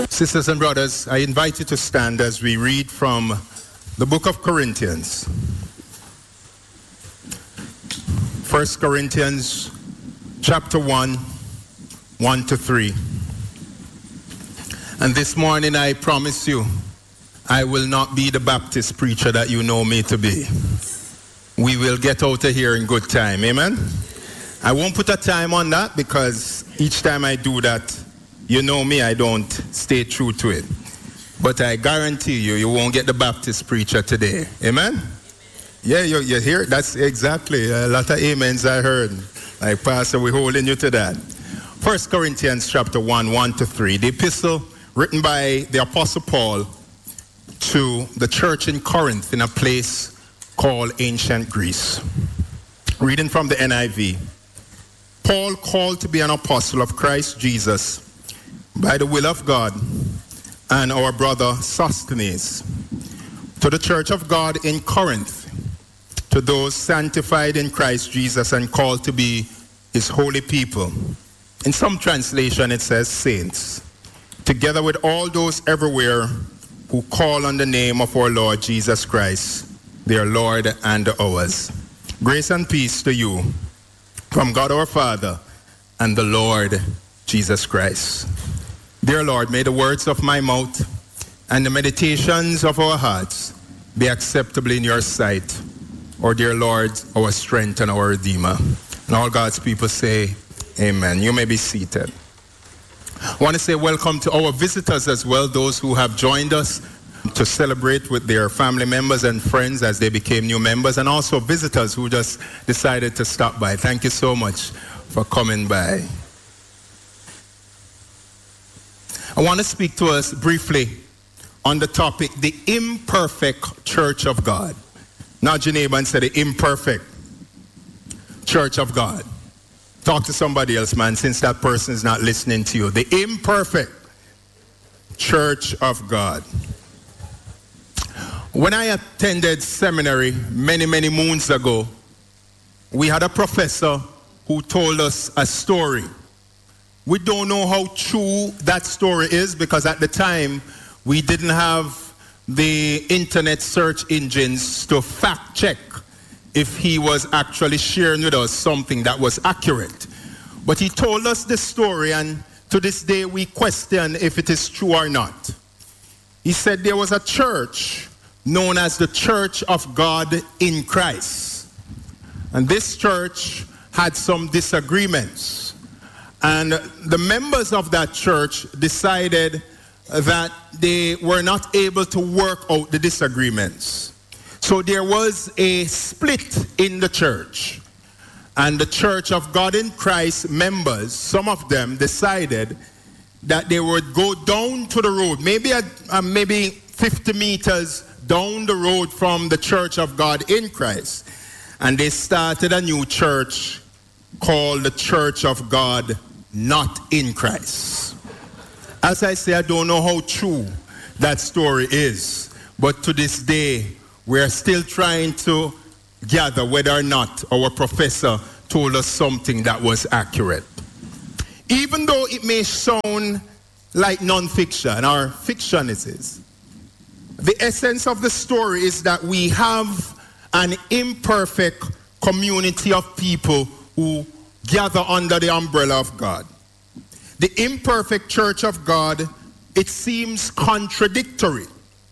Sisters and brothers, I invite you to stand as we read from the book of Corinthians. 1 Corinthians chapter 1, 1 to 3. And this morning I promise you, I will not be the Baptist preacher that you know me to be. We will get out of here in good time, amen? I won't put a time on that because each time I do that, you know me, I don't stay true to it. But I guarantee you, you won't get the Baptist preacher today. Amen? Yeah, you hear? That's exactly a lot of amens I heard. Like, Pastor, we're holding you to that. 1 Corinthians chapter 1, 1 to 3. The epistle written by the Apostle Paul to the church in Corinth in a place called ancient Greece. Reading from the NIV. Paul, called to be an apostle of Christ Jesus by the will of God, and our brother Sosthenes, to the church of God in Corinth, to those sanctified in Christ Jesus and called to be his holy people. In some translation it says saints, together with all those everywhere who call on the name of our Lord Jesus Christ, their Lord and ours. Grace and peace to you from God our Father and the Lord Jesus Christ. Dear Lord, may the words of my mouth and the meditations of our hearts be acceptable in your sight, O dear Lord, our strength and our Redeemer. And all God's people say, amen. You may be seated. I want to say welcome to our visitors as well, those who have joined us to celebrate with their family members and friends as they became new members, and also visitors who just decided to stop by. Thank you so much for coming by. I want to speak to us briefly on the topic, the imperfect church of God. Nudge your neighbor and say, the imperfect church of God. Talk to somebody else, man, since that person is not listening to you. The imperfect church of God. When I attended seminary many, many moons ago, we had a professor who told us a story. We don't know how true that story is because at the time we didn't have the internet search engines to fact check if he was actually sharing with us something that was accurate. But he told us this story, and to this day we question if it is true or not. He said there was a church known as the Church of God in Christ. And this church had some disagreements. And the members of that church decided that they were not able to work out the disagreements. So there was a split in the church. And the Church of God in Christ members, some of them decided that they would go down to the road, maybe 50 meters down the road from the Church of God in Christ. And they started a new church called the Church of God not in Christ. As I say, I don't know how true that story is, but to this day, we are still trying to gather whether or not our professor told us something that was accurate. Even though it may sound like non-fiction or fiction it is, the essence of the story is that we have an imperfect community of people who gather under the umbrella of God. The imperfect church of God, it seems contradictory.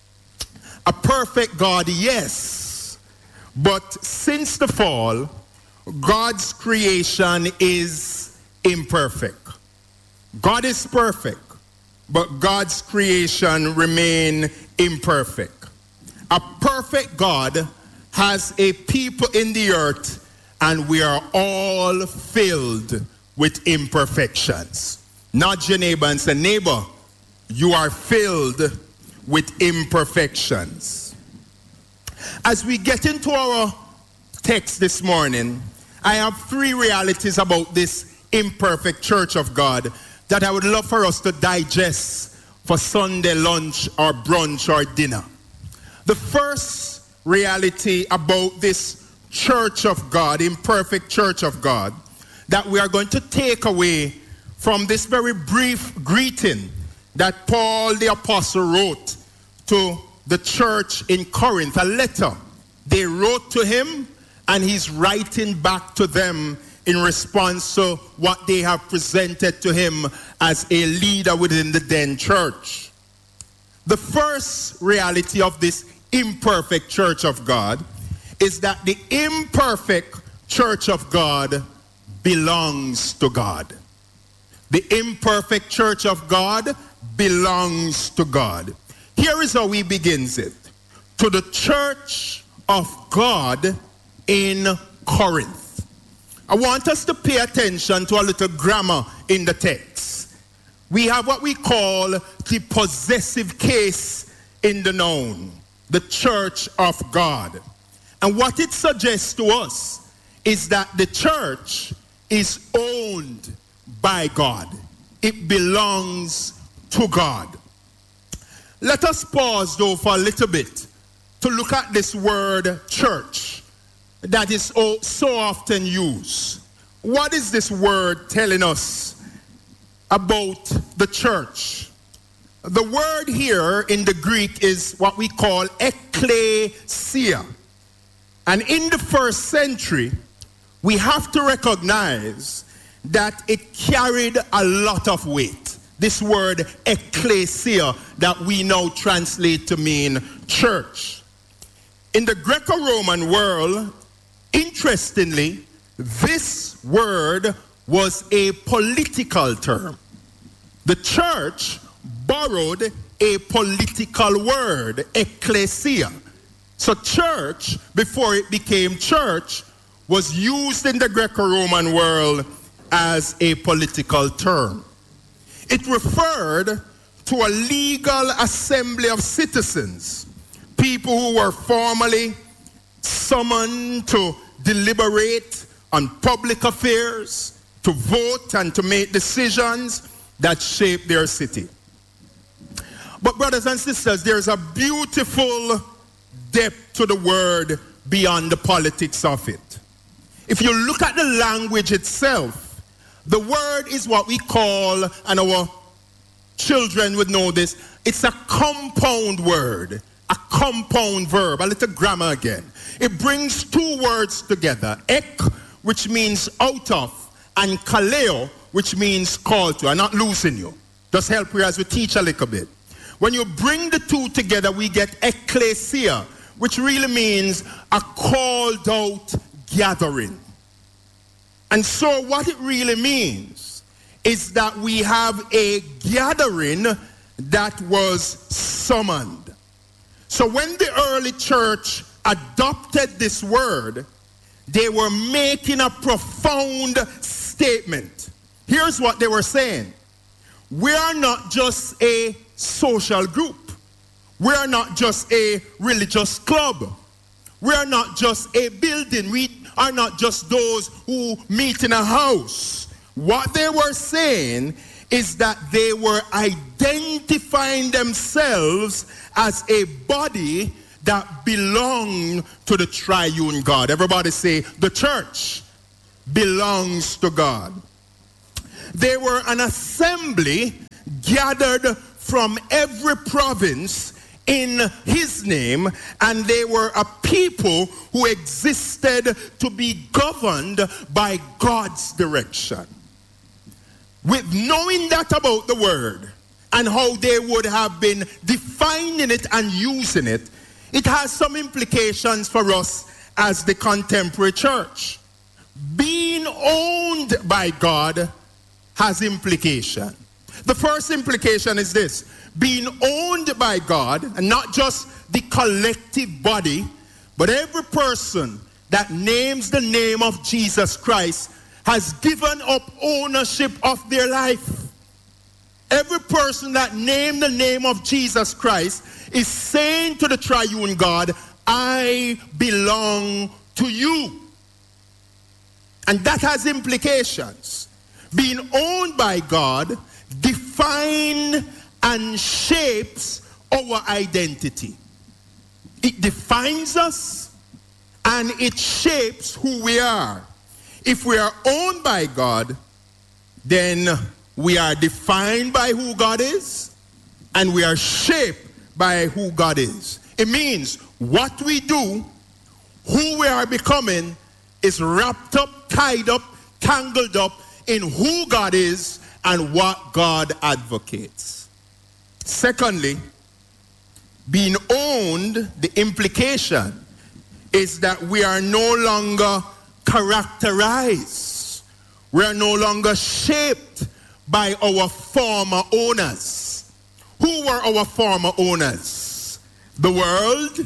A perfect God, yes, but since the fall, God's creation is imperfect. God is perfect, but God's creation remain imperfect. A perfect God has a people in the earth, and we are all filled with imperfections. Nudge your neighbor and say, neighbor, you are filled with imperfections. As we get into our text this morning, I have three realities about this imperfect church of God that I would love for us to digest for Sunday lunch or brunch or dinner. The first reality about this church of God, imperfect church of God, that we are going to take away from this very brief greeting that Paul the apostle wrote to the church in Corinth, a letter. They wrote to him, and he's writing back to them in response to what they have presented to him as a leader within the then church. The first reality of this imperfect church of God is that the imperfect church of God belongs to God. The imperfect church of God belongs to God. Here is how he begins it. To the church of God in Corinth. I want us to pay attention to a little grammar in the text. We have what we call the possessive case in the noun, the church of God. And what it suggests to us is that the church is owned by God. It belongs to God. Let us pause though for a little bit to look at this word church that is so often used. What is this word telling us about the church? The word here in the Greek is what we call ekklesia. And in the first century, we have to recognize that it carried a lot of weight. This word ekklesia that we now translate to mean church. In the Greco-Roman world, interestingly, this word was a political term. The church borrowed a political word, ekklesia. So church, before it became church, was used in the Greco-Roman world as a political term. It referred to a legal assembly of citizens, people who were formally summoned to deliberate on public affairs, to vote and to make decisions that shape their city. But brothers and sisters, there's a beautiful depth to the word beyond the politics of it. If you look at the language itself, the word is what we call, and our children would know this, it's a compound word, a compound verb, a little grammar again. It brings two words together, ek, which means out of, and kaleo, which means call to. I'm not losing you. Just help you as we teach a little bit. When you bring the two together, we get ekklesia, which really means a called out gathering. And so what it really means is that we have a gathering that was summoned. So when the early church adopted this word, they were making a profound statement. Here's what they were saying. We are not just a social group. We are not just a religious club. We are not just a building. We are not just those who meet in a house. What they were saying is that they were identifying themselves as a body that belonged to the triune God. Everybody say, the church belongs to God. They were an assembly gathered from every province in his name, and they were a people who existed to be governed by God's direction. With knowing that about the word and how they would have been defining it and using it, it has some implications for us as the contemporary church. Being owned by God has implication. The first implication is this: being owned by God, and not just the collective body, but every person that names the name of Jesus Christ has given up ownership of their life. Every person that named the name of Jesus Christ is saying to the triune God, I belong to you. And that has implications. Being owned by God defines and shapes our identity. It defines us and it shapes who we are. If we are owned by God, then we are defined by who God is, and we are shaped by who God is. It means what we do, who we are becoming, is wrapped up, tied up, tangled up in who God is and what God advocates. Secondly, being owned, the implication is that we are no longer characterized. We are no longer shaped by our former owners. Who were our former owners? The world,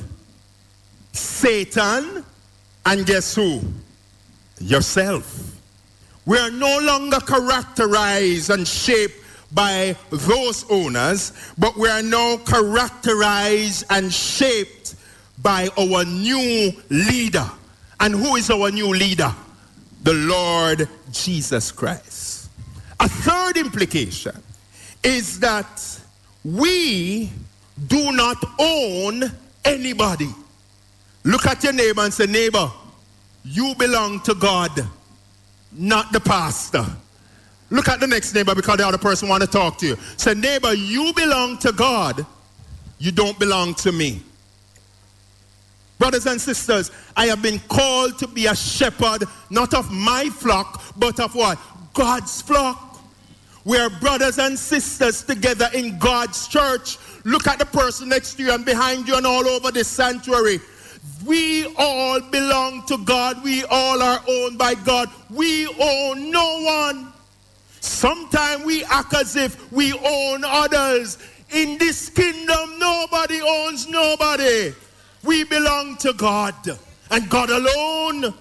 Satan, and guess who? Yourself. We are no longer characterized and shaped by those owners, but we are now characterized and shaped by our new leader. And who is our new leader? The Lord Jesus Christ. A third implication is that we do not own anybody. Look at your neighbor and say, neighbor, you belong to God, not the pastor. Look at the next neighbor because the other person wants to talk to you. Say, neighbor, you belong to God. You don't belong to me. Brothers and sisters, I have been called to be a shepherd, not of my flock, but of what? God's flock. We are brothers and sisters together in God's church. Look at the person next to you and behind you and all over this sanctuary. We all belong to God. We all are owned by God. We own no one. Sometimes we act as if we own others. In this kingdom, nobody owns nobody. We belong to God and God alone.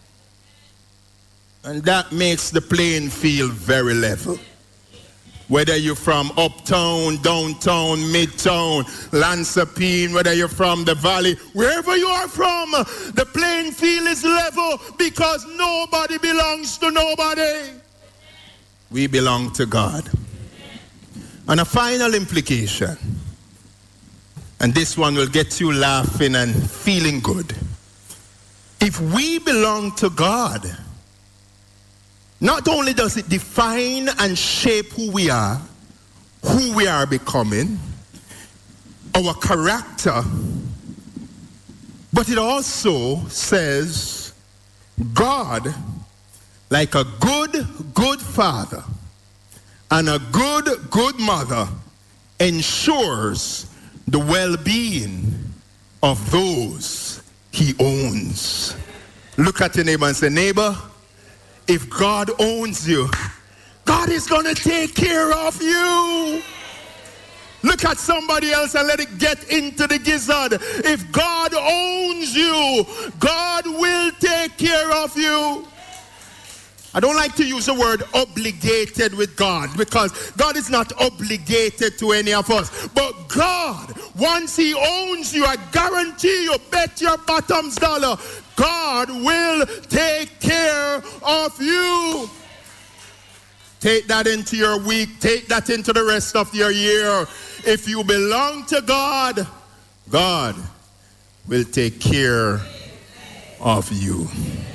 And that makes the playing field very level. Whether you're from uptown, downtown, midtown, Lansapine, whether you're from the valley, wherever you are from, the playing field is level because nobody belongs to nobody. We belong to God. And a final implication, and this one will get you laughing and feeling good. If we belong to God, not only does it define and shape who we are becoming, our character, but it also says God, like a good father and a good mother, ensures the well-being of those he owns. Look at your neighbor and say, neighbor, if God owns you, God is going to take care of you. Look at somebody else and let it get into the gizzard. If God owns you, God will take care of you. I don't like to use the word obligated with God because God is not obligated to any of us. But God, once he owns you, I guarantee you, bet your bottom's dollar, God will take care of you. Take that into your week. Take that into the rest of your year. If you belong to God, God will take care of you.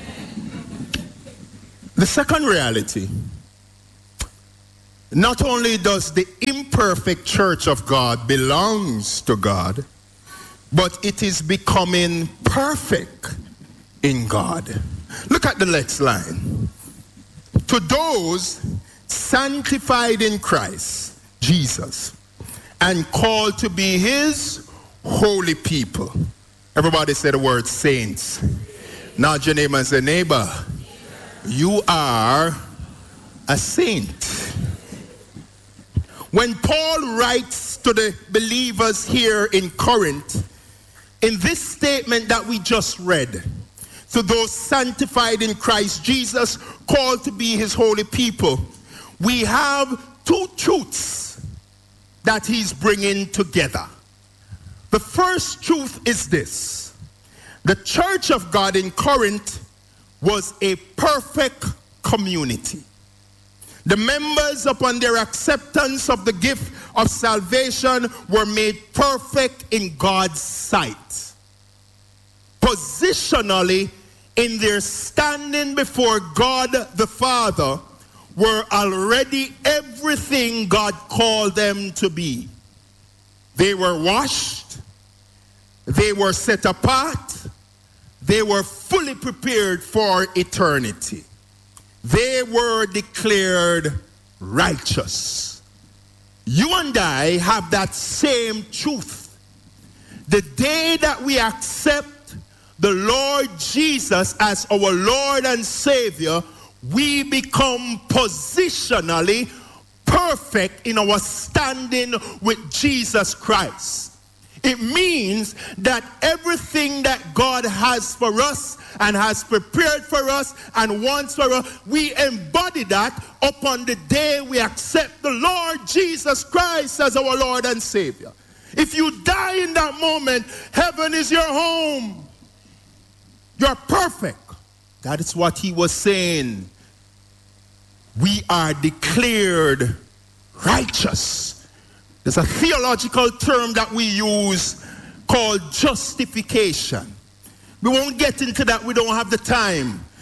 The second reality, not only does the imperfect church of God belongs to God, but it is becoming perfect in God. Look at the next line. To those sanctified in Christ Jesus and called to be his holy people. Everybody say the word saints. Now your neighbor and say, neighbor, you are a saint. When Paul writes to the believers here in Corinth, in this statement that we just read, to those sanctified in Christ Jesus, called to be his holy people, we have two truths that he's bringing together. The first truth is this: the church of God in Corinth was a perfect community. The members, upon their acceptance of the gift of salvation, were made perfect in God's sight. Positionally, in their standing before God the Father, were already everything God called them to be. They were washed. They were set apart. They were fully prepared for eternity. They were declared righteous. You and I have that same truth. The day that we accept the Lord Jesus as our Lord and Savior, we become positionally perfect in our standing with Jesus Christ. It means that everything that God has for us and has prepared for us and wants for us, we embody that upon the day we accept the Lord Jesus Christ as our Lord and Savior. If you die in that moment, heaven is your home. You're perfect. That is what he was saying. We are declared righteous. There's a theological term that we use called justification. We won't get into that. We don't have the time.